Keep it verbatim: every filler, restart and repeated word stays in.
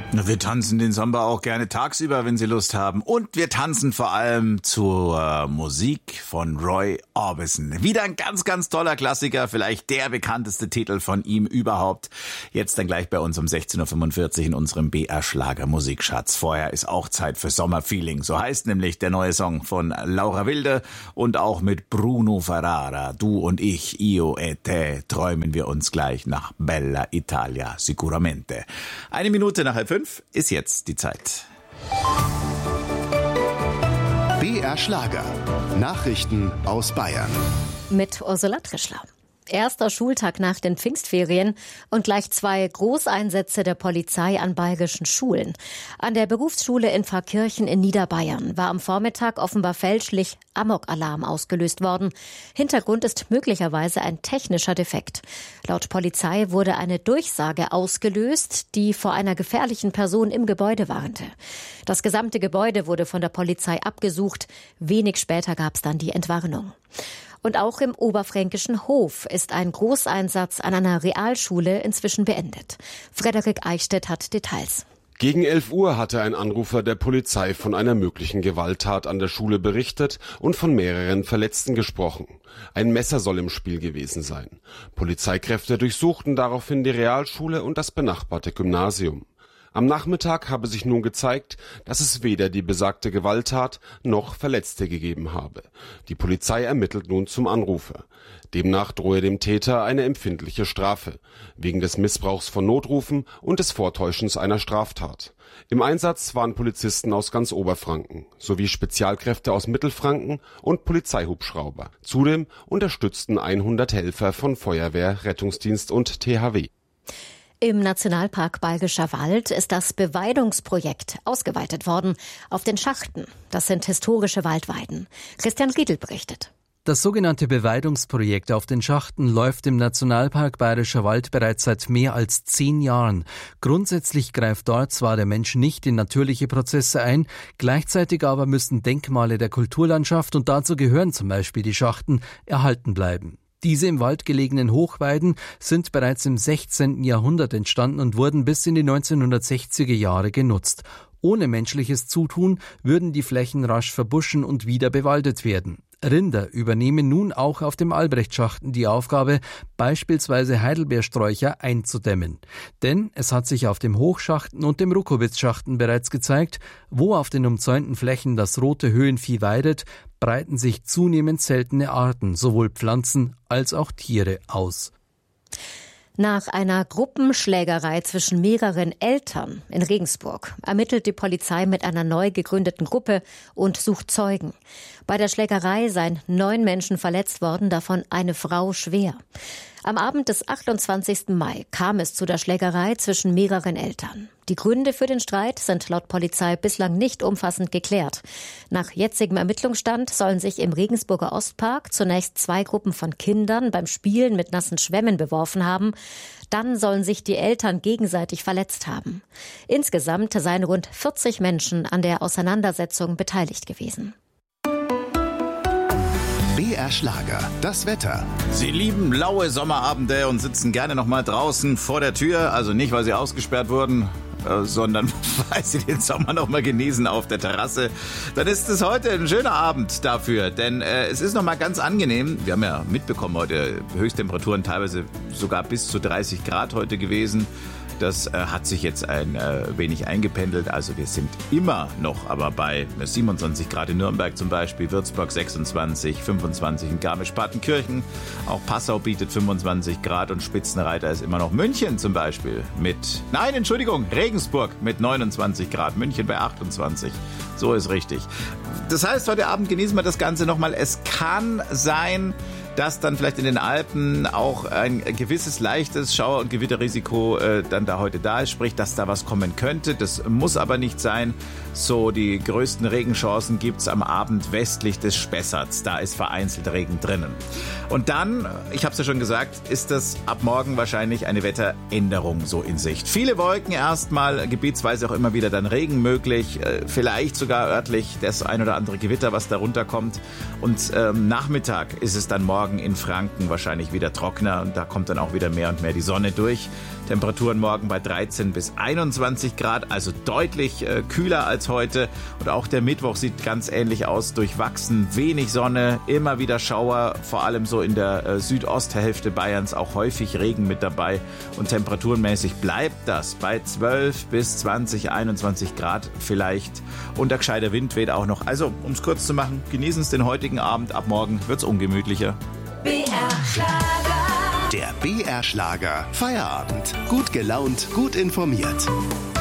Wir tanzen den Samba auch gerne tagsüber, wenn Sie Lust haben. Und wir tanzen vor allem zur Musik von Roy Orbison. Wieder ein ganz, ganz toller Klassiker, vielleicht der bekannteste Titel von ihm überhaupt. Jetzt dann gleich bei uns um sechzehn Uhr fünfundvierzig in unserem B R Schlager Musikschatz. Vorher ist auch Zeit für Sommerfeeling. So heißt nämlich der neue Song von Laura Wilde und auch mit Bruno Ferrara. Du und ich, io e te, träumen wir uns gleich nach Bella Italia, sicuramente. Eine Minute nach halb fünf ist jetzt die Zeit. B R Schlager. Nachrichten aus Bayern. Mit Ursula Trischler. Erster Schultag nach den Pfingstferien und gleich zwei Großeinsätze der Polizei an bayerischen Schulen. An der Berufsschule in Pfarrkirchen in Niederbayern war am Vormittag offenbar fälschlich Amok-Alarm ausgelöst worden. Hintergrund ist möglicherweise ein technischer Defekt. Laut Polizei wurde eine Durchsage ausgelöst, die vor einer gefährlichen Person im Gebäude warnte. Das gesamte Gebäude wurde von der Polizei abgesucht. Wenig später gab es dann die Entwarnung. Und auch im oberfränkischen Hof ist ein Großeinsatz an einer Realschule inzwischen beendet. Frederik Eichstädt hat Details. Gegen elf Uhr hatte ein Anrufer der Polizei von einer möglichen Gewalttat an der Schule berichtet und von mehreren Verletzten gesprochen. Ein Messer soll im Spiel gewesen sein. Polizeikräfte durchsuchten daraufhin die Realschule und das benachbarte Gymnasium. Am Nachmittag habe sich nun gezeigt, dass es weder die besagte Gewalttat noch Verletzte gegeben habe. Die Polizei ermittelt nun zum Anrufer. Demnach drohe dem Täter eine empfindliche Strafe, wegen des Missbrauchs von Notrufen und des Vortäuschens einer Straftat. Im Einsatz waren Polizisten aus ganz Oberfranken, sowie Spezialkräfte aus Mittelfranken und Polizeihubschrauber. Zudem unterstützten hundert Helfer von Feuerwehr, Rettungsdienst und T H W. Im Nationalpark Bayerischer Wald ist das Beweidungsprojekt ausgeweitet worden auf den Schachten. Das sind historische Waldweiden. Christian Riedl berichtet. Das sogenannte Beweidungsprojekt auf den Schachten läuft im Nationalpark Bayerischer Wald bereits seit mehr als zehn Jahren. Grundsätzlich greift dort zwar der Mensch nicht in natürliche Prozesse ein, gleichzeitig aber müssen Denkmale der Kulturlandschaft, und dazu gehören zum Beispiel die Schachten, erhalten bleiben. Diese im Wald gelegenen Hochweiden sind bereits im sechzehnten Jahrhundert entstanden und wurden bis in die neunzehnhundertsechziger Jahre genutzt. Ohne menschliches Zutun würden die Flächen rasch verbuschen und wieder bewaldet werden. Rinder übernehmen nun auch auf dem Albrechtschachten die Aufgabe, beispielsweise Heidelbeersträucher einzudämmen. Denn es hat sich auf dem Hochschachten und dem Rukowitzschachten bereits gezeigt, wo auf den umzäunten Flächen das rote Höhenvieh weidet, breiten sich zunehmend seltene Arten, sowohl Pflanzen als auch Tiere, aus. Nach einer Gruppenschlägerei zwischen mehreren Eltern in Regensburg ermittelt die Polizei mit einer neu gegründeten Gruppe und sucht Zeugen. Bei der Schlägerei seien neun Menschen verletzt worden, davon eine Frau schwer. Am Abend des achtundzwanzigsten Mai kam es zu der Schlägerei zwischen mehreren Eltern. Die Gründe für den Streit sind laut Polizei bislang nicht umfassend geklärt. Nach jetzigem Ermittlungsstand sollen sich im Regensburger Ostpark zunächst zwei Gruppen von Kindern beim Spielen mit nassen Schwämmen beworfen haben. Dann sollen sich die Eltern gegenseitig verletzt haben. Insgesamt seien rund vierzig Menschen an der Auseinandersetzung beteiligt gewesen. B R Schlager, das Wetter. Sie lieben laue Sommerabende und sitzen gerne noch mal draußen vor der Tür. Also nicht, weil sie ausgesperrt wurden, äh, sondern weil sie den Sommer noch mal genießen auf der Terrasse. Dann ist es heute ein schöner Abend dafür, denn äh, es ist noch mal ganz angenehm. Wir haben ja mitbekommen heute Höchsttemperaturen teilweise sogar bis zu dreißig Grad heute gewesen. Das äh, hat sich jetzt ein äh, wenig eingependelt. Also wir sind immer noch aber bei siebenundzwanzig Grad in Nürnberg zum Beispiel, Würzburg sechsundzwanzig, fünfundzwanzig in Garmisch-Partenkirchen. Auch Passau bietet fünfundzwanzig Grad und Spitzenreiter ist immer noch München zum Beispiel mit, nein, Entschuldigung, Regensburg mit neunundzwanzig Grad, München bei achtundzwanzig. So ist richtig. Das heißt, heute Abend genießen wir das Ganze nochmal. Es kann sein, dass dann vielleicht in den Alpen auch ein gewisses leichtes Schauer- und Gewitterrisiko äh, dann da heute da ist, sprich, dass da was kommen könnte. Das muss aber nicht sein. So, die größten Regenchancen gibt's am Abend westlich des Spessarts. Da ist vereinzelt Regen drinnen. Und dann, ich habe es ja schon gesagt, ist das ab morgen wahrscheinlich eine Wetteränderung so in Sicht. Viele Wolken erstmal, gebietsweise auch immer wieder dann Regen möglich, äh, vielleicht sogar örtlich das ein oder andere Gewitter, was da runterkommt. Und ähm, Nachmittag ist es dann morgen in Franken wahrscheinlich wieder trockener und da kommt dann auch wieder mehr und mehr die Sonne durch. Temperaturen morgen bei dreizehn bis einundzwanzig Grad, also deutlich äh, kühler als heute. Und auch der Mittwoch sieht ganz ähnlich aus, durchwachsen, wenig Sonne, immer wieder Schauer, vor allem so in der äh, Südosthälfte Bayerns auch häufig Regen mit dabei. Und temperaturenmäßig bleibt das bei zwölf bis zwanzig, einundzwanzig Grad vielleicht. Und der gescheite Wind weht auch noch. Also, um es kurz zu machen, genießen Sie den heutigen Abend. Ab morgen wird's ungemütlicher. B R Schlager. Der B R Schlager Feierabend. Gut gelaunt, gut informiert.